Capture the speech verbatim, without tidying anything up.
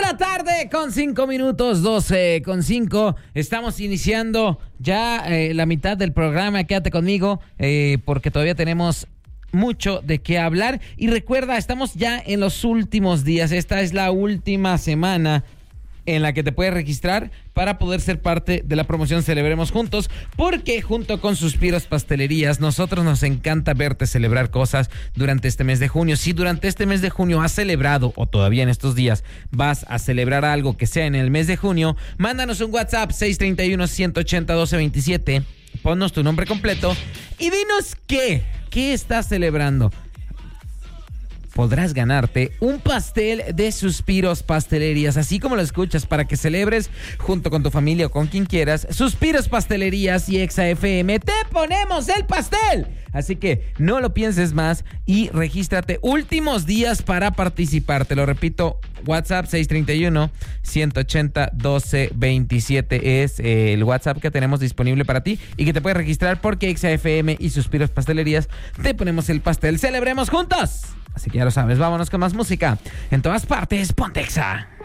la tarde con cinco minutos, doce con cinco. Estamos iniciando ya eh, la mitad del programa. Quédate conmigo eh, porque todavía tenemos mucho de qué hablar. Y recuerda, estamos ya en los últimos días. Esta es la última semana en la que te puedes registrar para poder ser parte de la promoción Celebremos Juntos, porque junto con Suspiros Pastelerías, nosotros nos encanta verte celebrar cosas durante este mes de junio. Si durante este mes de junio has celebrado, o todavía en estos días vas a celebrar algo que sea en el mes de junio, mándanos un WhatsApp seis tres uno, uno ocho cero, uno dos dos siete, ponnos tu nombre completo y dinos qué, qué estás celebrando. Podrás ganarte un pastel de Suspiros Pastelerías, así como lo escuchas, para que celebres junto con tu familia o con quien quieras. Suspiros Pastelerías y Exa F M, ¡te ponemos el pastel! Así que no lo pienses más y regístrate. Últimos días para participar. Te lo repito, WhatsApp seis tres uno, uno ocho cero, uno dos dos siete es el WhatsApp que tenemos disponible para ti y que te puedes registrar porque Exa F M y Suspiros Pastelerías te ponemos el pastel. ¡Celebremos juntos! Así que ya lo sabes, vámonos con más música. En todas partes, ponte Exa.